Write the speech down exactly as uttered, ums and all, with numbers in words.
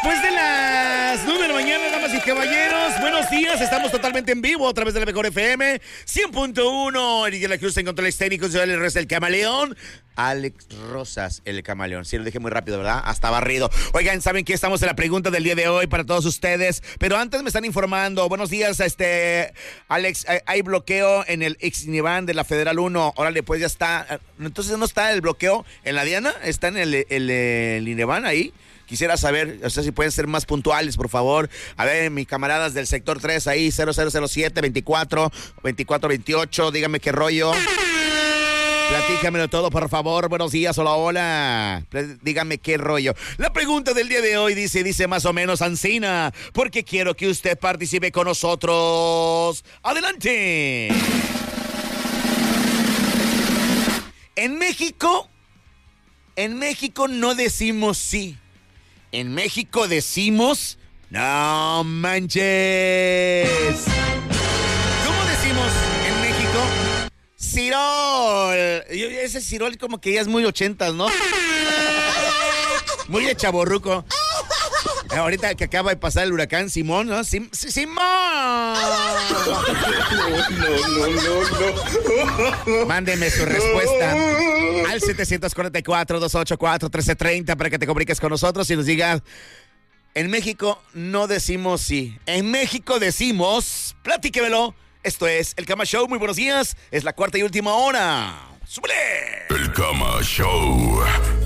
Después de las nueve de la mañana, damas y caballeros, buenos días, estamos totalmente en vivo a través de la mejor F M, cien punto uno, Eric de la Cruz en controles técnicos, yo el resto del camaleón, Alex Rosas, el camaleón, sí lo dije muy rápido, ¿verdad? Hasta barrido. Oigan, ¿saben qué? Estamos en la pregunta del día de hoy para todos ustedes, pero antes me están informando, buenos días, este, Alex, hay, hay bloqueo en el Ixnivan de la Federal uno, órale, pues ya está, entonces no está el bloqueo en la Diana, está en el, el, el, el Ixnivan ahí. Quisiera saber, o sea, si pueden ser más puntuales, por favor. A ver, mis camaradas del sector tres ahí, cero cero cero siete, veinticuatro, veinticuatro veintiocho, díganme qué rollo. Platícamelo todo, por favor. Buenos días, hola, hola. Dígame qué rollo. La pregunta del día de hoy dice, dice más o menos Ancina, porque quiero que usted participe con nosotros. ¡Adelante! En México, en México no decimos sí. En México decimos, no manches. ¿Cómo decimos en México? Cirol. Ese Cirol como que ya es muy ochentas, ¿no? Muy de chavorruco. Ahorita que acaba de pasar el huracán Simón, ¿no? Sim- ¡Simón! No, no, no, no. Mándeme su respuesta al siete cuatro cuatro, dos ocho cuatro, uno tres tres cero para que te comuniques con nosotros y nos digas, en México no decimos sí, en México decimos, platíquemelo. Esto es El Cama Show, muy buenos días, es la cuarta y última hora. ¡Súbele! El Cama Show.